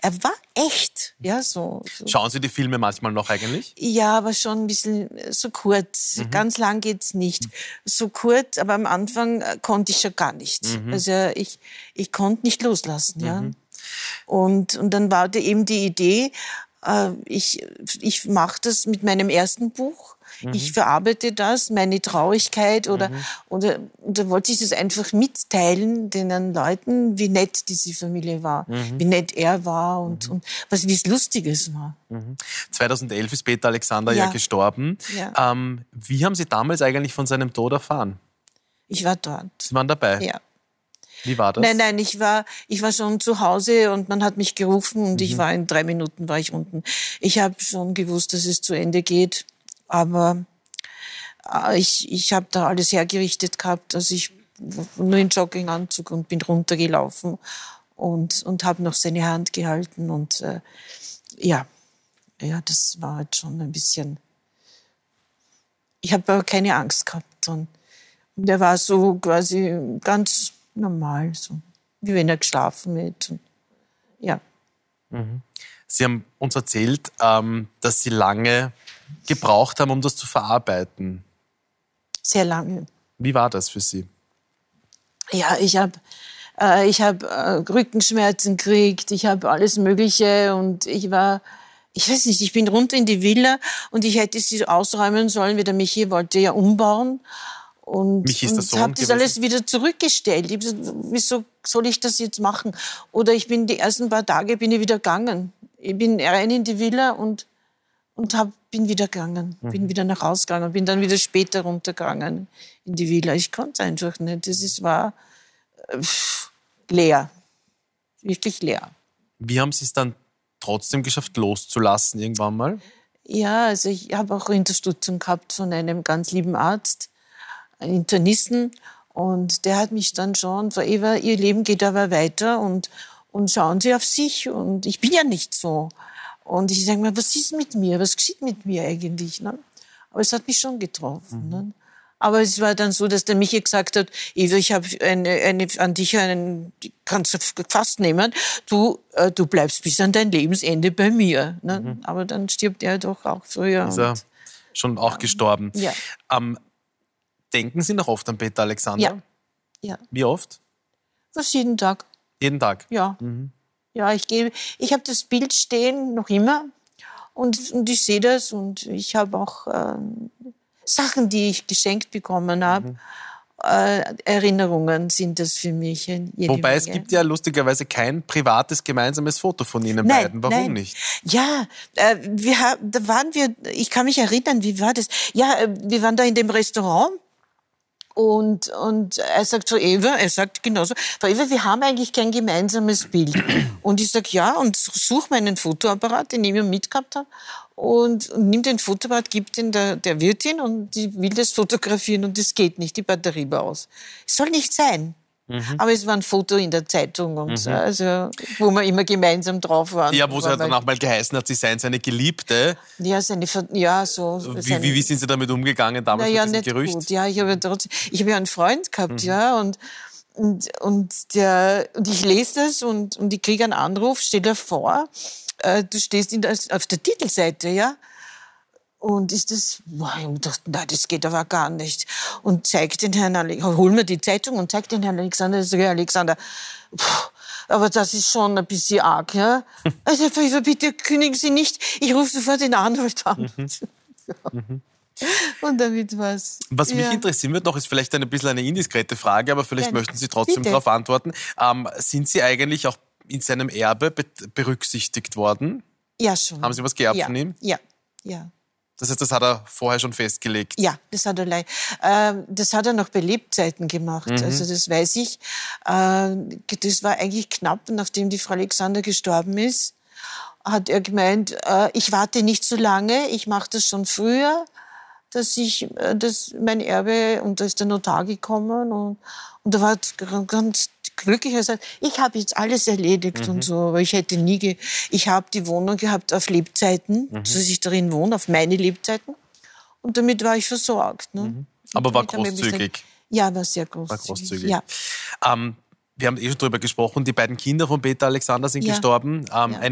er war echt. Ja, so. Schauen Sie die Filme manchmal noch eigentlich? Ja, aber schon ein bisschen so kurz. Ganz lang geht's nicht. So kurz, aber am Anfang konnte ich schon gar nicht. Also ich konnte nicht loslassen. Ja. Und dann war eben die Idee, ich mache das mit meinem ersten Buch. Ich verarbeite das, meine Traurigkeit oder da wollte ich das einfach mitteilen den Leuten, wie nett diese Familie war, wie nett er war und wie es Lustiges war. 2011 ist Peter Alexander ja gestorben. Ja. Wie haben Sie damals eigentlich von seinem Tod erfahren? Ich war dort. Sie waren dabei? Ja. Wie war das? Nein, ich war schon zu Hause und man hat mich gerufen und ich war in 3 Minuten war ich unten. Ich habe schon gewusst, dass es zu Ende geht, aber ich habe da alles hergerichtet gehabt, also ich nur in Jogginganzug und bin runtergelaufen und habe noch seine Hand gehalten und ja, das war halt schon ein bisschen. Ich habe aber keine Angst gehabt und er war so quasi ganz normal, so wie wenn er geschlafen hätte. Ja. Sie haben uns erzählt, dass Sie lange gebraucht haben, um das zu verarbeiten. Sehr lange. Wie war das für Sie? Ja, ich hab Rückenschmerzen gekriegt, ich habe alles Mögliche und ich weiß nicht, ich bin runter in die Villa und ich hätte sie ausräumen sollen, wie der Michi wollte ja umbauen. Und habe das alles wieder zurückgestellt. Ich hab gesagt, wieso soll ich das jetzt machen? Oder ich bin die ersten paar Tage bin ich wieder gegangen. Ich bin rein in die Villa und bin wieder gegangen. Bin wieder nach Hause gegangen. Bin dann wieder später runtergegangen in die Villa. Ich konnte einfach nicht. War leer. Wirklich leer. Wie haben Sie es dann trotzdem geschafft, loszulassen irgendwann mal? Ja, also ich habe auch Unterstützung gehabt von einem ganz lieben Arzt, einen Internisten. Und der hat mich dann schon, Frau Eva, Ihr Leben geht aber weiter und schauen Sie auf sich. Und ich bin ja nicht so. Und ich sage mir, was ist mit mir? Was geschieht mit mir eigentlich? Ne? Aber es hat mich schon getroffen. Ne? Aber es war dann so, dass der Michi gesagt hat, Eva, ich habe an dich kannst du fast nehmen, du bleibst bis an dein Lebensende bei mir. Ne? Aber dann stirbt er doch auch früher. Ist er schon auch gestorben. Ja. Denken Sie noch oft an Peter Alexander? Ja. Wie oft? Fast jeden Tag. Jeden Tag? Ja. Ja, ich habe das Bild stehen, noch immer. Und ich sehe das und ich habe auch Sachen, die ich geschenkt bekommen habe. Erinnerungen sind das für mich. Wobei es gibt ja lustigerweise kein privates gemeinsames Foto von Ihnen beiden. Warum nicht? Ja, da waren wir, ich kann mich erinnern, wie war das? Ja, wir waren da in dem Restaurant. Und er sagt Frau Eva, er sagt genauso, Frau Eva, wir haben eigentlich kein gemeinsames Bild. Und ich sag ja und suche meinen Fotoapparat, den ich immer mitgehabt habe, und nimm den Fotoapparat, gib den der Wirtin und die will das fotografieren und das geht nicht, die Batterie war aus. Es soll nicht sein. Aber es war ein Foto in der Zeitung und so, also, wo wir immer gemeinsam drauf waren. Ja, wo es ja dann auch mal geheißen hat, Sie seien seine Geliebte. Ja, so. Wie sind Sie damit umgegangen damals mit diesem Gerücht? Gut. Ja, ich habe ja einen Freund gehabt, ja, und ich lese das und ich kriege einen Anruf, stell dir vor, du stehst auf der Titelseite, ja. Und ist das, ich dachte, nein, das geht aber gar nicht. Und zeigt den Herrn Alexander, hol mir die Zeitung und zeigt den Herrn Alexander, ich sage, Herr Alexander, aber das ist schon ein bisschen arg, ja. Also bitte kündigen Sie nicht, ich rufe sofort den Anwalt an. Und damit war's. Was mich interessieren wird noch, ist vielleicht ein bisschen eine indiskrete Frage, aber vielleicht möchten Sie trotzdem darauf antworten. Sind Sie eigentlich auch in seinem Erbe berücksichtigt worden? Ja, schon. Haben Sie was geerbt von ihm? Ja. Das heißt, das hat er vorher schon festgelegt? Ja, das hat er noch bei Lebzeiten gemacht. Also das weiß ich. Das war eigentlich knapp, nachdem die Frau Alexander gestorben ist, hat er gemeint, ich warte nicht so lange, ich mache das schon früher, dass mein Erbe, und da ist der Notar gekommen und da war ganz glücklich, er sagt, ich habe jetzt alles erledigt und so, aber ich habe die Wohnung gehabt auf Lebzeiten, dass ich darin wohne, auf meine Lebzeiten, und damit war ich versorgt. Ne? Aber war großzügig? Ja, war sehr großzügig. Ja. Wir haben schon darüber gesprochen, die beiden Kinder von Peter Alexander sind gestorben.